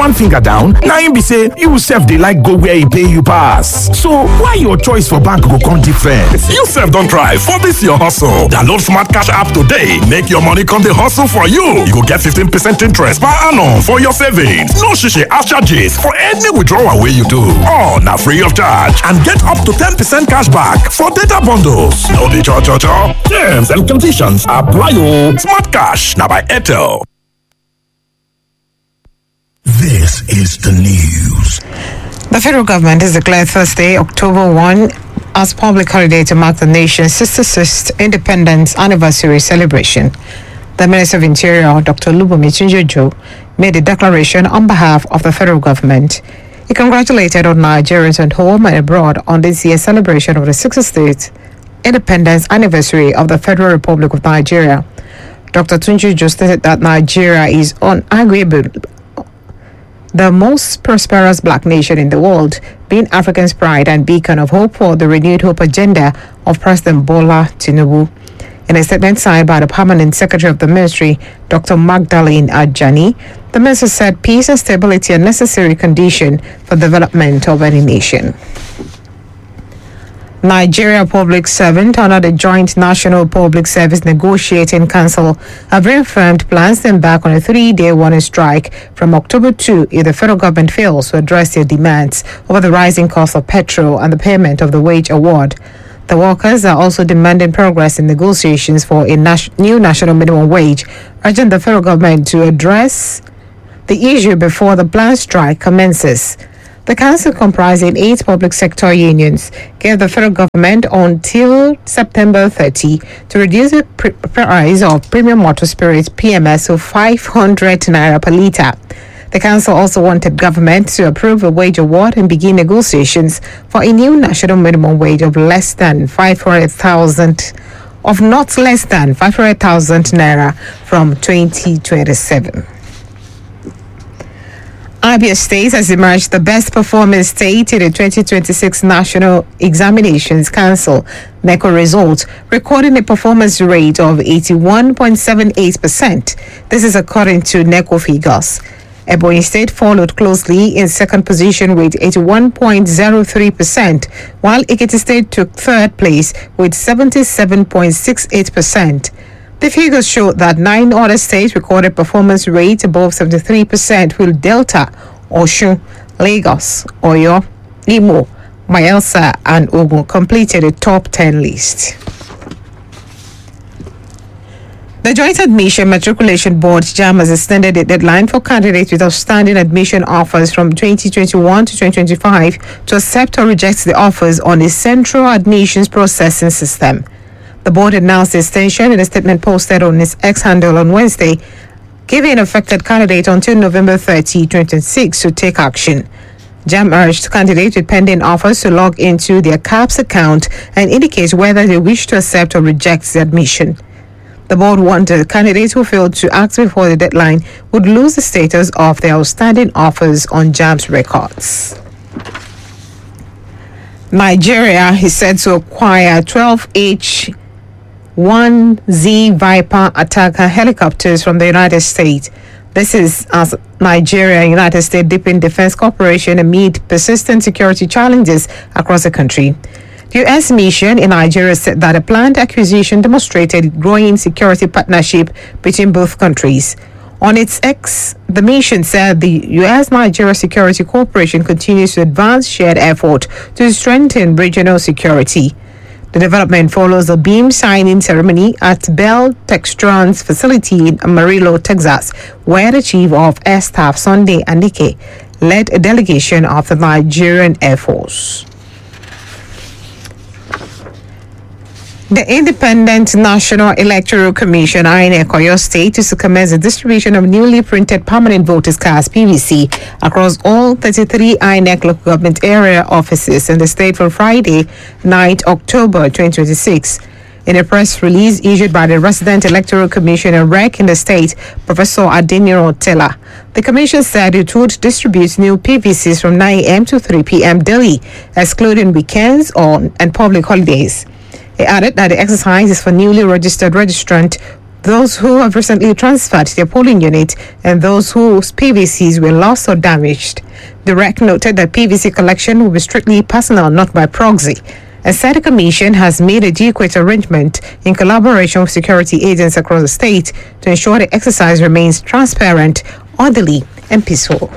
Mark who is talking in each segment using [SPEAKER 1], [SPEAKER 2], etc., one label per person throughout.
[SPEAKER 1] one finger down, na im be say you sef dey like go where e pay you pass. So why your choice for bank go come different?
[SPEAKER 2] You sef don try for this your hustle. Download Smart Cash app today, make your money come dey hustle for you. You go get 15% interest per annum for your savings. No shishi ash charges for any withdrawal wey you do. All na free of charge and get up to 10% cash back for data bundles. No dey cho. Terms and conditions apply o. Smart Cash na by Airtel.
[SPEAKER 3] This is the news.
[SPEAKER 4] The federal government has declared Thursday, October 1, as public holiday to mark the nation's 66th independence anniversary celebration. The Minister of Interior, Dr. Olubunmi Tunji-Ojo, made a declaration on behalf of the federal government. He congratulated all Nigerians at home and abroad on this year's celebration of the 68th independence anniversary of the Federal Republic of Nigeria. Dr. Tunji-Ojo stated that Nigeria is unarguably the most prosperous black nation in the world, being Africa's pride and beacon of hope for the renewed hope agenda of President Bola Tinubu. In a statement signed by the Permanent Secretary of the Ministry, Dr. Magdalene Ajani, the minister said peace and stability are necessary condition for development of any nation. Nigeria public servant under the Joint National Public Service Negotiating Council have reaffirmed plans to embark on a 3-day warning strike from October 2 if the federal government fails to address their demands over the rising cost of petrol and the payment of the wage award. The workers are also demanding progress in negotiations for a new national minimum wage, urging the federal government to address the issue before the planned strike commences. The council, comprising 8 public sector unions, gave the federal government until September 30 to reduce the price of premium motor spirits PMS to 500 naira per litre. The council also wanted government to approve a wage award and begin negotiations for a new national minimum wage of not less than 500,000 naira from 2027. Abia State has emerged the best performing state in the 2026 National Examinations Council NECO results, recording a performance rate of 81.78%. This is according to NECO figures. Ebonyi State followed closely in second position with 81.03%, while Ekiti State took third place with 77.68%. The figures show that 9 other states recorded performance rates above 73%, while Delta, Osun, Lagos, Oyo, Imo, Bayelsa, and Ogun completed the top 10 list. The Joint Admission Matriculation Board, JAMB, has extended the deadline for candidates with outstanding admission offers from 2021 to 2025 to accept or reject the offers on the Central Admissions Processing System. The board announced the extension in a statement posted on its X handle on Wednesday, giving affected candidates until November 30, 2026 to take action. JAMB urged candidates with pending offers to log into their CAPS account and indicate whether they wish to accept or reject the admission. The board warned the candidates who failed to act before the deadline would lose the status of their outstanding offers on JAMB's records. Nigeria is said to acquire 12 H-1Z Viper attacker helicopters from the United States. This is as Nigeria and United States deepen defense cooperation amid persistent security challenges across the country. The U.S. mission in Nigeria said that a planned acquisition demonstrated growing security partnership between both countries. On its X, the mission said the U.S.-Nigeria security cooperation continues to advance shared effort to strengthen regional security. The development follows a beam signing ceremony at Bell Textron's facility in Amarillo, Texas, where the Chief of Air Staff, Sunday Anike, led a delegation of the Nigerian Air Force. The Independent National Electoral Commission, INEC, Oyo State, is to commence the distribution of newly printed permanent voters' cards, PVC, across all 33 INEC local government area offices in the state from Friday, 9th October 2026. In a press release issued by the Resident Electoral Commissioner REC in the state, Professor Adeniro Tella, the commission said it would distribute new PVCs from 9 a.m. to 3 p.m. daily, excluding weekends and public holidays. He added that the exercise is for newly registered registrant those who have recently transferred their polling unit, and those whose PVCs were lost or damaged. The REC noted that PVC collection will be strictly personal, not by proxy, and said the Commission has made adequate arrangement in collaboration with security agents across the state to ensure the exercise remains transparent, orderly, and peaceful.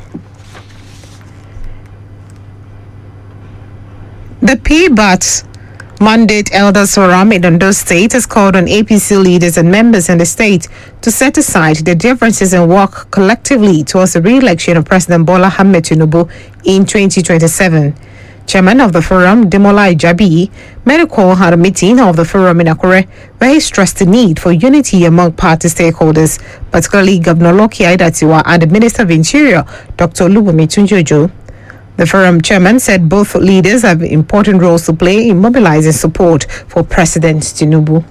[SPEAKER 4] The PBAT Mandate Elders Forum in Ondo State has called on APC leaders and members in the state to set aside their differences and work collectively towards the re-election of President Bola Ahmed Tinubu in 2027. Chairman of the forum, Demola Ijabi, made a call at a meeting of the forum in Akure, where he stressed the need for unity among party stakeholders, particularly Governor Loki Aidatiwa and the Minister of Interior, Dr. Olubunmi Tunji-Ojo. The forum chairman said both leaders have important roles to play in mobilizing support for President Tinubu.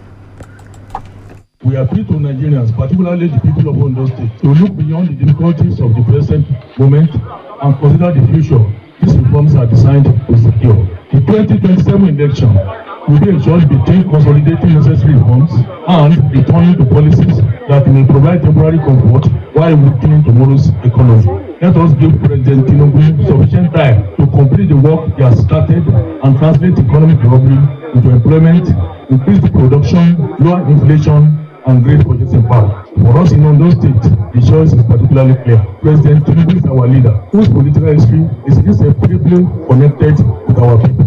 [SPEAKER 5] We appeal to Nigerians, particularly the people of Ondo State, to look beyond the difficulties of the present moment and consider the future. These reforms are designed to secure. The 2027 election will be a choice between consolidating necessary reforms and returning to policies that may provide temporary comfort while weakening tomorrow's economy. Let us give President Tinubu sufficient time to complete the work he has started and translate economic recovery into employment, increase the production, lower inflation, and great purchasing power. For us in Ondo State, the choice is particularly clear. President Tinubu is our leader, whose political history is inseparably connected with our people.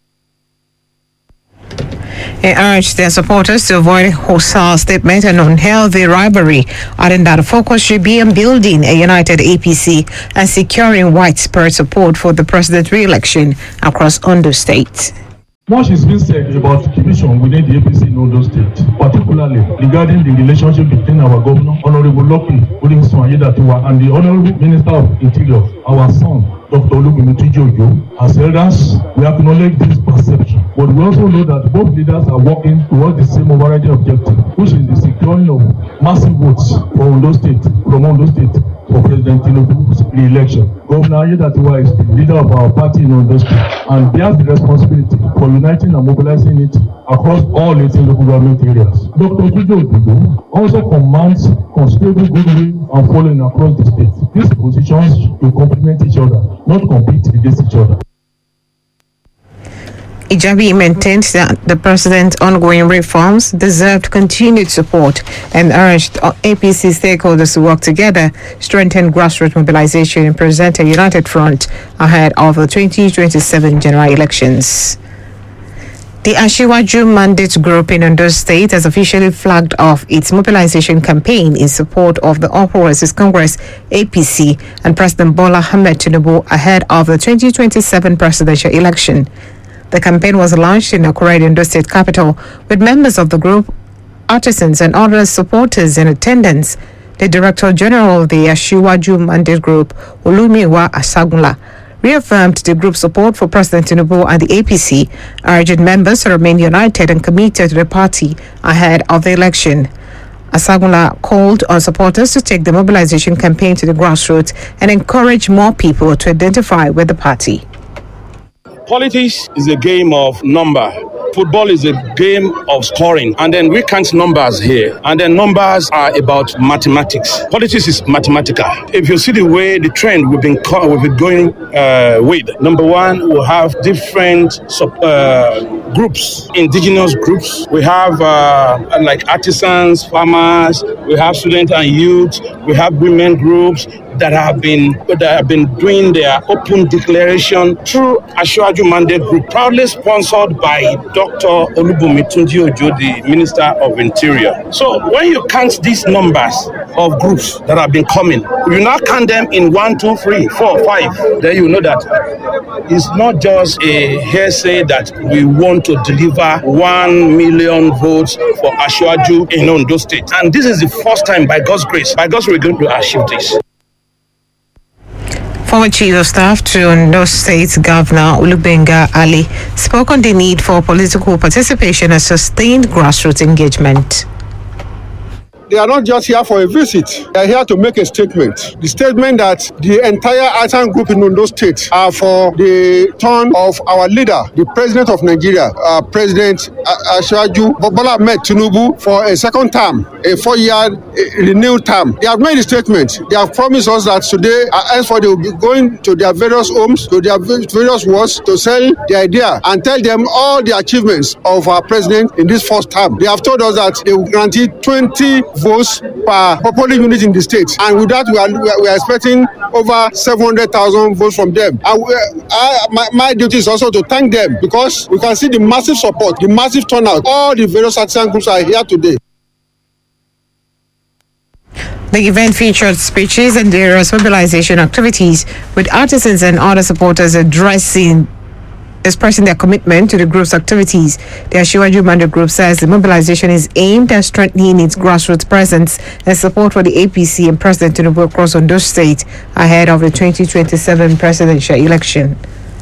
[SPEAKER 4] He urged their supporters to avoid hostile statements and unhealthy rivalry, adding that the focus should be on building a united APC and securing widespread support for the president's re-election across Ondo State.
[SPEAKER 5] Much is being said about division within the APC in Ondo State, particularly regarding the relationship between our governor, Honorable Loki Odinson Ayedatiwa, and the Honorable Minister of Interior, our son, Dr. Olubunmi Tunji-Ojo. As elders, we acknowledge this perception, but we also know that both leaders are working towards the same overriding objective, which is the securing of massive votes for Ondo State, from Ondo State, for President Tinubu's re-election. Governor Ayedatiwa is the leader of our party in Ondo State and bears the responsibility for uniting and mobilizing it across all 18 local government areas. Dr. Tunji-Ojo also commands considerable goodwill and following across the state. These positions will complement each other, not compete against each other.
[SPEAKER 4] Ijabi maintained that the president's ongoing reforms deserved continued support and urged APC stakeholders to work together, strengthen grassroots mobilization, and present a united front ahead of the 2027 general elections. The Asiwaju Mandate Group in Ondo State has officially flagged off its mobilization campaign in support of the All Progressives Congress (APC) and President Bola Ahmed Tinubu ahead of the 2027 presidential election. The campaign was launched in Akure, Ondo State capital, with members of the group, artisans, and other supporters in attendance. The Director General of the Asiwaju Mandate Group, Olumiwa Asagunla, reaffirmed the group's support for President Tinubu and the APC, urging members to remain united and committed to the party ahead of the election. Asagunla called on supporters to take the mobilization campaign to the grassroots and encourage more people to identify with the party.
[SPEAKER 6] Politics is a game of number. Football is a game of scoring, and then we count numbers here, and then numbers are about mathematics. Politics is mathematical. If you see the way the trend we've been going with, number one, we'll have different groups, indigenous groups. We have like artisans, farmers. We have students and youth. We have women groups that have been doing their open declaration through Asiwaju Mandate Group, proudly sponsored by Dr. Olubunmi Tunji-Ojo, the Minister of Interior. So when you count these numbers of groups that have been coming, you now count them in 1, 2, 3, 4, 5. Then you know that it's not just a hearsay that we want to deliver 1 million votes for Asiwaju in Ondo State. And this is the first time, by God's grace, we're going to achieve this.
[SPEAKER 4] Former Chief of Staff to Ondo State Governor Olubenga Ali spoke on the need for political participation and sustained grassroots engagement.
[SPEAKER 7] they are not just here for a visit. They are here to make a statement. The statement that the entire Asan group in Ondo State are for the turn of our leader, the President of Nigeria, President Asiwaju Bola Ahmed Tinubu, for a second term, a 4-year renewed term. They have made a statement. They have promised us that today, henceforth, they will be going to their various homes, to their various wards, to sell the idea and tell them all the achievements of our president in this first term. They have told us that they will guarantee 20 votes per polling unit in the state. And with that, we are expecting over 700,000 votes from them. And my duty is also to thank them because we can see the massive support, the massive turnout. All the various artisan groups are here today.
[SPEAKER 4] The event featured speeches and various mobilization activities, with artisans and other supporters expressing their commitment to the group's activities. The Asiwaju Mandate Group says the mobilization is aimed at strengthening its grassroots presence and support for the APC and President Tinubu across Ondo State ahead of the 2027 presidential election.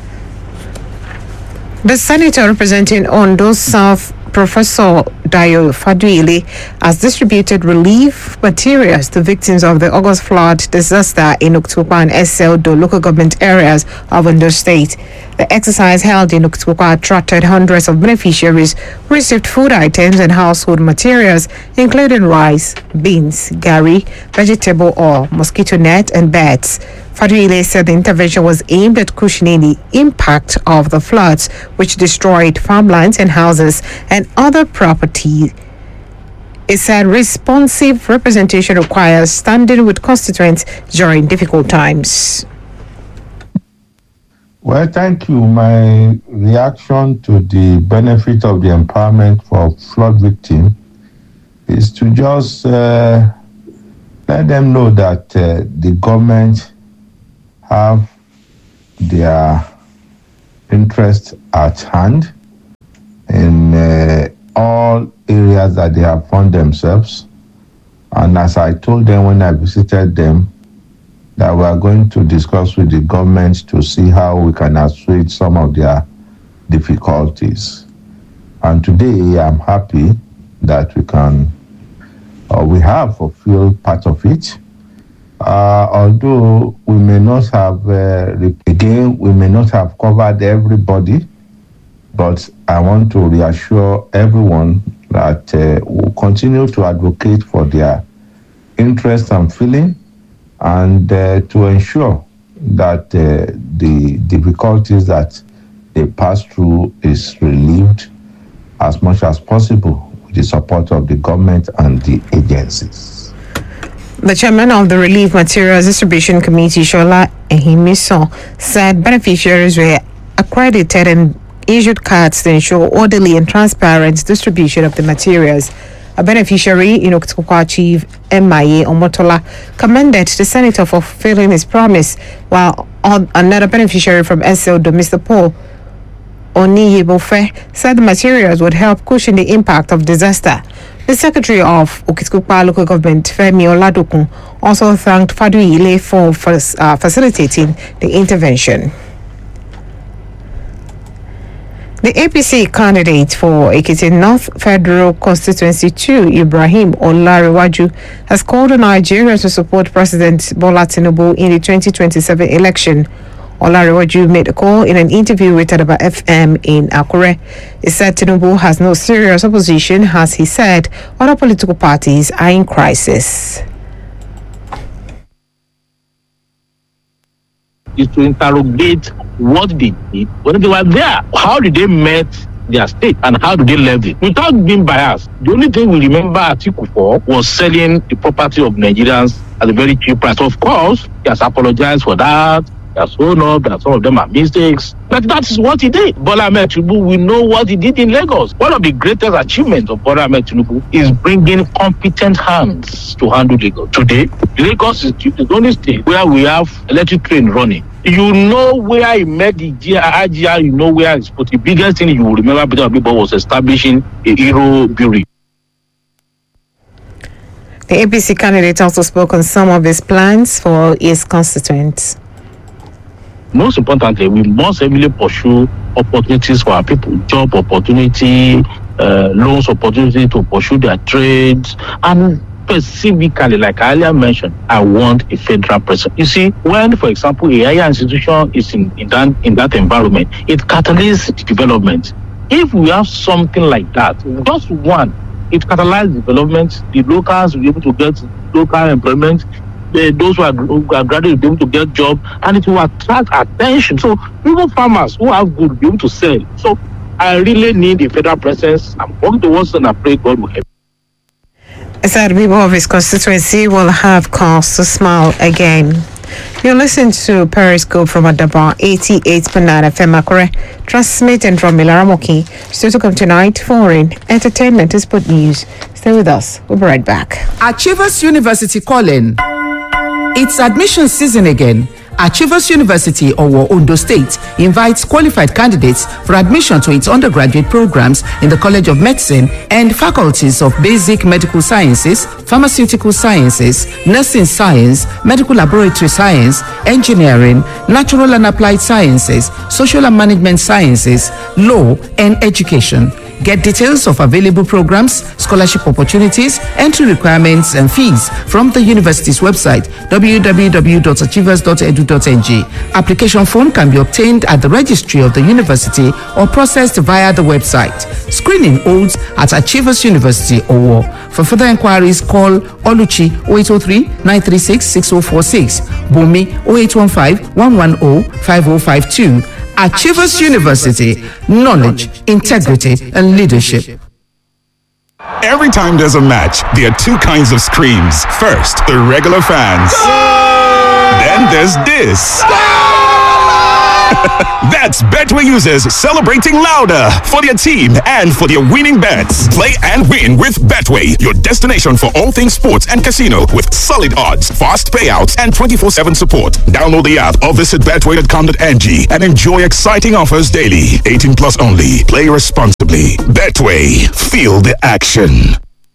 [SPEAKER 4] The senator representing Ondo South, Professor Dayo Faduile, has distributed relief materials to victims of the August flood disaster in Uktukwa and SLDO local government areas of Ondo State. The exercise held in Uktukwa attracted hundreds of beneficiaries who received food items and household materials, including rice, beans, gari, vegetable oil, mosquito net, and beds. Faduile said the intervention was aimed at cushioning the impact of the floods, which destroyed farmlands and houses and other property. It said responsive representation requires standing with constituents during difficult times.
[SPEAKER 8] Well, thank you. My reaction to the benefit of the empowerment for flood victims is to just let them know that the government have their interest at hand in all areas that they have found themselves. And as I told them when I visited them, that we are going to discuss with the government to see how we can assuage some of their difficulties. And today I'm happy that we have fulfilled part of it. Although we may not have, we may not have covered everybody, but I want to reassure everyone that we'll continue to advocate for their interest and feeling, and to ensure that the difficulties that they pass through is relieved as much as possible with the support of the government and the agencies.
[SPEAKER 4] The chairman of the Relief Materials Distribution Committee, Shola Ehimiso, said beneficiaries were accredited and issued cards to ensure orderly and transparent distribution of the materials. A beneficiary in Uktukwa Chief M.I.A. Omotola commended the senator for fulfilling his promise, while another beneficiary from SLDO, Mr. Paul Oniyebofe, said the materials would help cushion the impact of disaster. The secretary of Uktukwa local government, Femi Oladokun, also thanked Faduile for facilitating the intervention. The APC candidate for Ekiti North Federal Constituency 2, Ibrahim Olarewaju, has called on Nigerians to support President Bola Tinubu in the 2027 election. Olarewaju made a call in an interview with Adaba FM in Akure. He said Tinubu has no serious opposition, as he said other political parties are in crisis.
[SPEAKER 9] Is to interrogate what they did when they were there. How did they met their state and how do they left it? Without being biased, the only thing we remember Atiku for was selling the property of Nigerians at a very cheap price. Of course, he has apologized for that. He has shown up that some of them are mistakes. But that is what he did. Bola Ahmed Tinubu, we know what he did in Lagos. One of the greatest achievements of Bola Ahmed Tinubu is bringing competent hands to handle Lagos. Today, Lagos is the only state where we have electric train running. You know where he met the IGR, you know where it's put. The biggest thing you will remember Peter Obi was establishing a hero bureau.
[SPEAKER 4] The APC candidate also spoke on some of his plans for his constituents.
[SPEAKER 9] Most importantly, we must heavily pursue opportunities for our people, job opportunity, loans opportunity to pursue their trades, and specifically, like I earlier mentioned, I want a federal president. You see, when, for example, a higher institution is in that environment, it catalyzes development. If we have something like that, just one, it catalyzes development. The locals will be able to get local employment. Those who are graduates will be able to get job, and it will attract attention. So even farmers who have good will be able to sell. So I really need a federal presence. I'm working towards it, and I pray God will help.
[SPEAKER 4] Said people of his constituency will have cause to smile again. You listen to Periscope from Adaba 88.9 FM Akure, transmitting from Milaramoki. Still to come tonight, foreign entertainment is good news. Stay with us. We'll be right back.
[SPEAKER 10] Achievers University calling. It's admission season again. Achievers University, Owo, Ondo State, invites qualified candidates for admission to its undergraduate programs in the College of Medicine and faculties of Basic Medical Sciences, Pharmaceutical Sciences, Nursing Science, Medical Laboratory Science, Engineering, Natural and Applied Sciences, Social and Management Sciences, Law, and Education. Get details of available programs, scholarship opportunities, entry requirements, and fees from the university's website, www.achievers.edu.ng. Application form can be obtained at the registry of the university or processed via the website. Screening holds at Achievers University, Owo. For further inquiries, call Oluchi 0803-936-6046, Bumi 0815-110-5052. Achievers University, knowledge, integrity, and leadership.
[SPEAKER 11] Every time there's a match, there are two kinds of screams. First, the regular fans. Then there's this. That's Betway users celebrating louder for their team and for their winning bets. Play and win with Betway, your destination for all things sports and casino with solid odds, fast payouts, and 24/7 support. Download the app or visit betway.com.ng and enjoy exciting offers daily. 18 plus only. Play responsibly. Betway. Feel the action.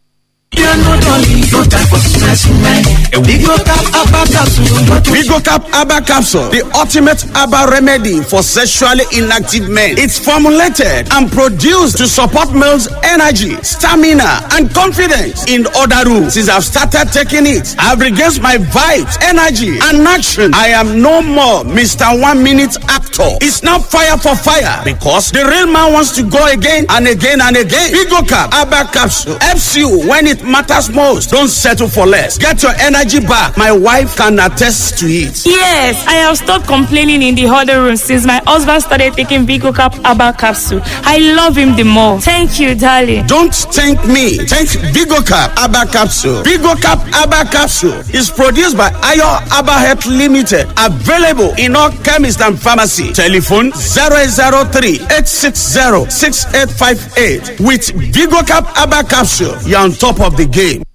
[SPEAKER 12] Vigocap Abba Capsule, the ultimate Abba remedy for sexually inactive men. It's formulated and produced to support males' energy, stamina, and confidence. In other rooms, since I've started taking it, I've regained my vibes, energy, and action. I am no more Mr. 1 minute actor. It's now fire for fire because the real man wants to go again and again and again. Vigocap Abba Capsule helps you when it matters most. Don't settle for less. Get your energy back. My wife can attest to it.
[SPEAKER 13] Yes, I have stopped complaining in the huddle room since my husband started taking Vigocap Abba Capsule. I love him the more. Thank you, darling.
[SPEAKER 12] Don't thank me. Thank Vigocap Abba Capsule. Vigocap Abba Capsule is produced by Ayo Abba Health Limited. Available in all chemists and pharmacy. Telephone 0803-860-6858. With Vigocap Abba Capsule, you're on top of the game.